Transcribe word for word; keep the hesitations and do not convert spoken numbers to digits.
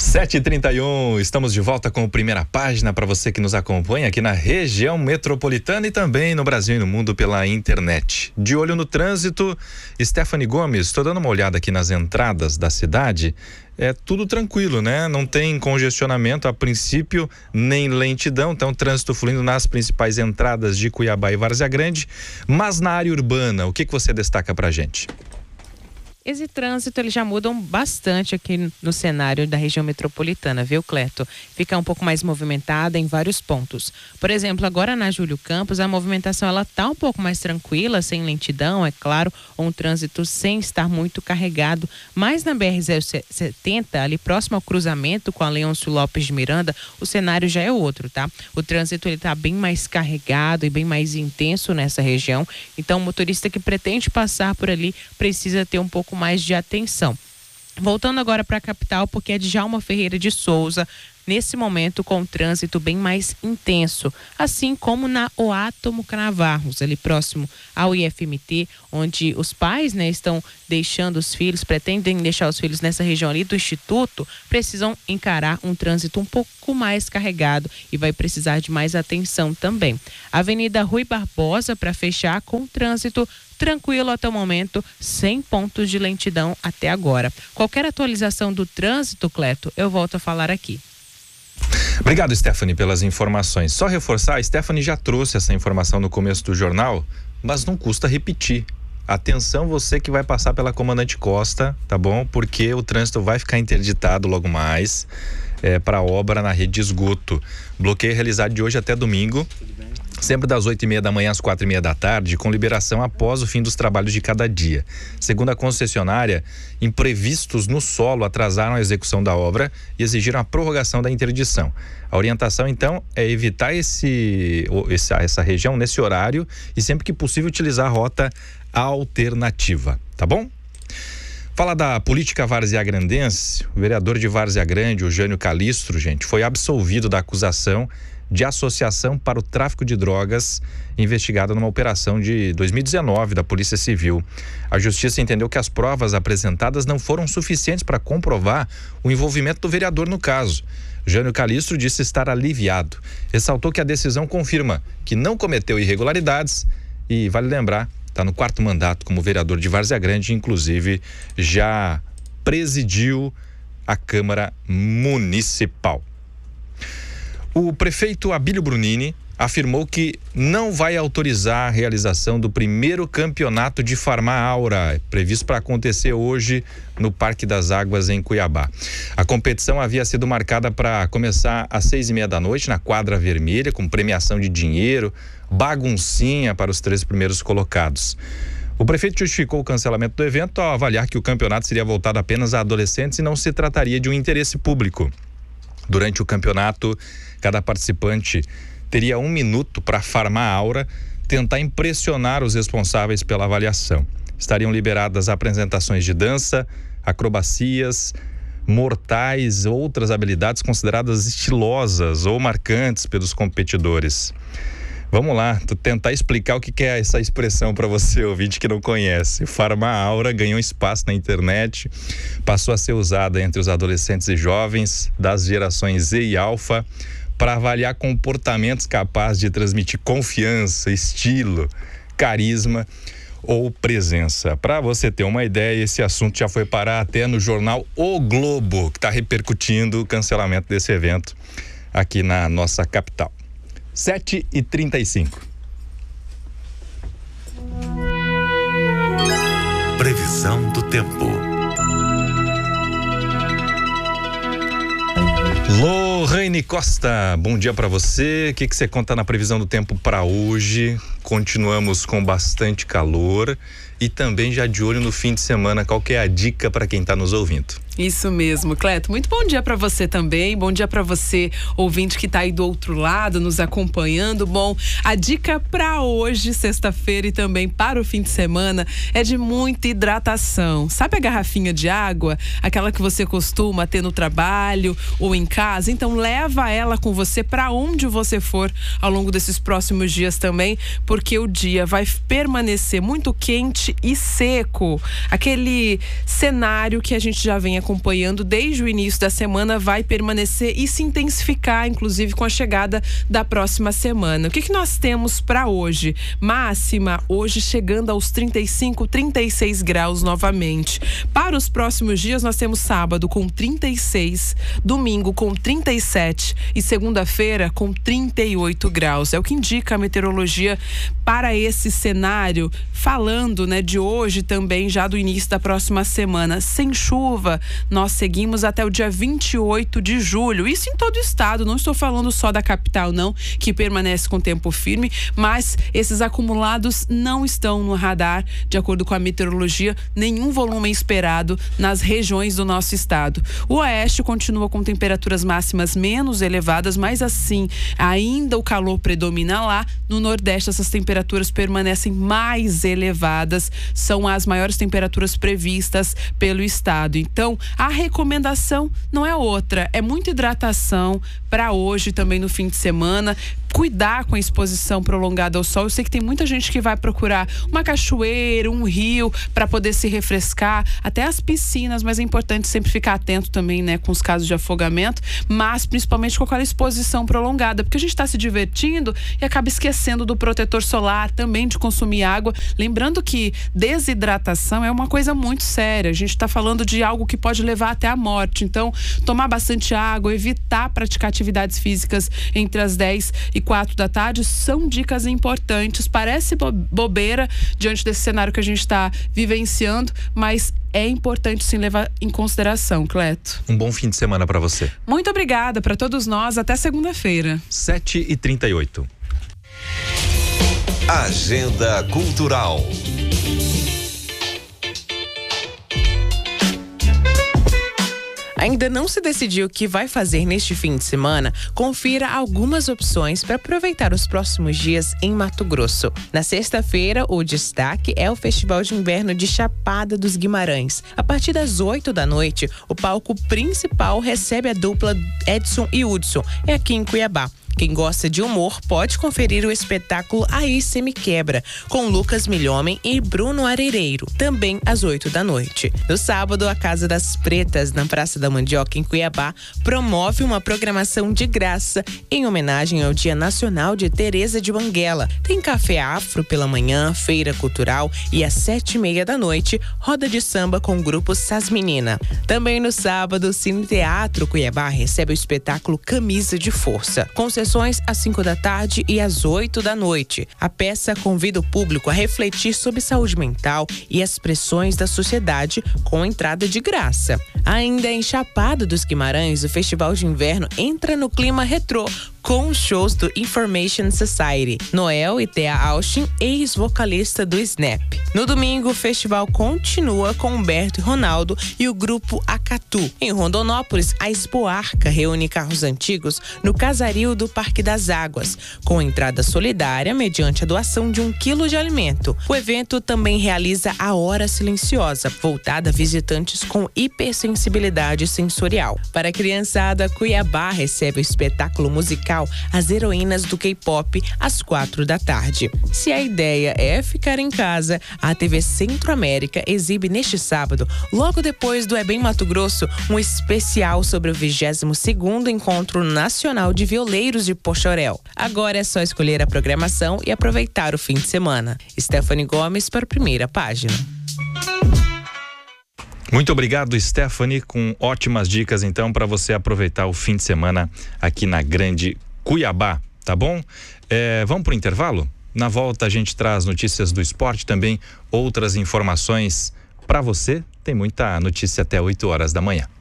sete e trinta e um, estamos de volta com a Primeira Página para você que nos acompanha aqui na região metropolitana e também no Brasil e no mundo pela internet. De olho no trânsito, Stephanie Gomes, estou dando uma olhada aqui nas entradas da cidade, é tudo tranquilo, né? Não tem congestionamento a princípio, nem lentidão, então trânsito fluindo nas principais entradas de Cuiabá e Várzea Grande, mas na área urbana, o que que você destaca pra gente? Esse trânsito, eles já mudam bastante aqui no cenário da região metropolitana, viu, Cleto? Fica um pouco mais movimentada em vários pontos. Por exemplo, agora na Júlio Campos, a movimentação ela tá um pouco mais tranquila, sem lentidão, é claro, ou um trânsito sem estar muito carregado. Mas na B R zero setenta, ali próximo ao cruzamento com a Leôncio Lopes de Miranda, o cenário já é outro, tá? O trânsito, ele tá bem mais carregado e bem mais intenso nessa região. Então, o motorista que pretende passar por ali precisa ter um pouco mais de atenção. Voltando agora para a capital, porque é Djalma Ferreira de Souza, nesse momento com o trânsito bem mais intenso, assim como na Oátomo Canavarros, ali próximo ao I F M T, onde os pais, né, estão deixando os filhos, pretendem deixar os filhos nessa região ali do Instituto, precisam encarar um trânsito um pouco mais carregado e vai precisar de mais atenção também. Avenida Rui Barbosa, para fechar, com trânsito tranquilo até o momento, sem pontos de lentidão até agora. Qualquer atualização do trânsito, Cleto, eu volto a falar aqui. Obrigado, Stephanie, pelas informações. Só reforçar, a Stephanie já trouxe essa informação no começo do jornal, mas não custa repetir. Atenção, você que vai passar pela Comandante Costa, tá bom? Porque o trânsito vai ficar interditado logo mais é, para obra na rede de esgoto. Bloqueio realizado de hoje até domingo. Sempre das oito e meia da manhã às quatro e meia da tarde, com liberação após o fim dos trabalhos de cada dia. Segundo a concessionária, imprevistos no solo atrasaram a execução da obra e exigiram a prorrogação da interdição. A orientação, então, é evitar esse, essa, essa região nesse horário e sempre que possível utilizar a rota alternativa, tá bom? Fala da política varzeagrandense, o vereador de Várzea Grande, o Jânio Calistro, gente, foi absolvido da acusação de associação para o tráfico de drogas investigada numa operação de dois mil e dezenove da Polícia Civil. A Justiça entendeu que as provas apresentadas não foram suficientes para comprovar o envolvimento do vereador no caso. Jânio Calistro disse estar aliviado. Ressaltou que a decisão confirma que não cometeu irregularidades e, vale lembrar, está no quarto mandato como vereador de Várzea Grande, inclusive já presidiu a Câmara Municipal. O prefeito Abílio Brunini afirmou que não vai autorizar a realização do primeiro campeonato de Farmaura, previsto para acontecer hoje no Parque das Águas, em Cuiabá. A competição havia sido marcada para começar às seis e meia da noite na quadra vermelha, com premiação de dinheiro, baguncinha para os três primeiros colocados. O prefeito justificou o cancelamento do evento ao avaliar que o campeonato seria voltado apenas a adolescentes e não se trataria de um interesse público. Durante o campeonato, cada participante teria um minuto para farmar a aura, tentar impressionar os responsáveis pela avaliação. Estariam liberadas apresentações de dança, acrobacias, mortais, outras habilidades consideradas estilosas ou marcantes pelos competidores. Vamos lá, tentar explicar o que é essa expressão para você, ouvinte que não conhece. Farmar a aura ganhou espaço na internet, passou a ser usada entre os adolescentes e jovens das gerações Z e Alfa para avaliar comportamentos capazes de transmitir confiança, estilo, carisma ou presença. Para você ter uma ideia, esse assunto já foi parar até no jornal O Globo, que está repercutindo o cancelamento desse evento aqui na nossa capital. sete e trinta e cinco. Previsão do tempo. Lorraine Costa, bom dia para você. O que que você conta na previsão do tempo para hoje? Continuamos com bastante calor e também já de olho no fim de semana. Qual que é a dica para quem está nos ouvindo? Isso mesmo, Cleto. Muito bom dia para você também. Bom dia para você, ouvinte que tá aí do outro lado, nos acompanhando. Bom, a dica para hoje, sexta-feira, e também para o fim de semana é de muita hidratação. Sabe a garrafinha de água? Aquela que você costuma ter no trabalho ou em casa? Então leva ela com você para onde você for ao longo desses próximos dias também, porque o dia vai permanecer muito quente e seco. Aquele cenário que a gente já vem acompanhando desde o início da semana vai permanecer e se intensificar, inclusive com a chegada da próxima semana. O que, que nós temos para hoje? Máxima hoje chegando aos trinta e cinco, trinta e seis graus novamente. Para os próximos dias nós temos sábado com trinta e seis, domingo com trinta e sete e segunda-feira com trinta e oito graus. É o que indica a meteorologia para esse cenário, falando, né, de hoje também, já do início da próxima semana. Sem chuva, nós seguimos até o dia vinte e oito de julho. Isso em todo o estado, não estou falando só da capital não, que permanece com tempo firme, mas esses acumulados não estão no radar, de acordo com a meteorologia, nenhum volume esperado nas regiões do nosso estado. O oeste continua com temperaturas máximas menos elevadas, mas assim, ainda o calor predomina lá. No nordeste, essas temperaturas permanecem mais elevadas, são as maiores temperaturas previstas pelo estado. Então, a recomendação não é outra, é muita hidratação para hoje, também no fim de semana. Cuidar com a exposição prolongada ao sol. Eu sei que tem muita gente que vai procurar uma cachoeira, um rio para poder se refrescar, até as piscinas, mas é importante sempre ficar atento também, né, com os casos de afogamento, mas principalmente com aquela exposição prolongada, porque a gente está se divertindo e acaba esquecendo do protetor solar, também de consumir água. Lembrando que desidratação é uma coisa muito séria. A gente está falando de algo que pode levar até a morte. Então, tomar bastante água, evitar praticar atividades físicas entre as dez e quatro da tarde são dicas importantes. Parece bobeira diante desse cenário que a gente está vivenciando, mas é importante sim levar em consideração, Cleto. Um bom fim de semana para você. Muito obrigada para todos nós. Até segunda-feira. sete e trinta e oito. Agenda Cultural. Ainda não se decidiu o que vai fazer neste fim de semana? Confira algumas opções para aproveitar os próximos dias em Mato Grosso. Na sexta-feira, o destaque é o Festival de Inverno de Chapada dos Guimarães. A partir das oito da noite, o palco principal recebe a dupla Edson e Hudson. É aqui em Cuiabá. Quem gosta de humor pode conferir o espetáculo Aí Cê Me Quebra, com Lucas Milhomem e Bruno Areireiro, também às oito da noite. No sábado, a Casa das Pretas, na Praça da Mandioca, em Cuiabá, promove uma programação de graça em homenagem ao Dia Nacional de Teresa de Banguela. Tem café afro pela manhã, feira cultural e às sete e meia da noite, roda de samba com o grupo Sas Menina. Também no sábado, o Cine Teatro Cuiabá recebe o espetáculo Camisa de Força, com sessões às cinco da tarde e às oito da noite. A peça convida o público a refletir sobre saúde mental e as pressões da sociedade, com entrada de graça. Ainda em Chapada dos Guimarães, o Festival de Inverno entra no clima retrô, com os shows do Information Society, Noel e Thea Austin, ex-vocalista do Snap. No domingo, o festival continua com Humberto e Ronaldo e o grupo Acatu. Em Rondonópolis, a Expoarca reúne carros antigos no Casaril do Parque das Águas, com entrada solidária mediante a doação de um quilo de alimento. O evento também realiza a Hora Silenciosa, voltada a visitantes com hipersensibilidade sensorial. Para a criançada, Cuiabá recebe o espetáculo musical As Heroínas do K-pop às quatro da tarde. Se a ideia é ficar em casa, a T V Centro-América exibe neste sábado, logo depois do É Bem Mato Grosso, um especial sobre o vigésimo segundo Encontro Nacional de Violeiros de Pochorel. Agora é só escolher a programação e aproveitar o fim de semana. Stephanie Gomes para a Primeira Página. Muito obrigado, Stephanie, com ótimas dicas então para você aproveitar o fim de semana aqui na Grande Cuiabá, tá bom? É, vamos pro intervalo? Na volta a gente traz notícias do esporte, também outras informações para você. Tem muita notícia até oito horas da manhã.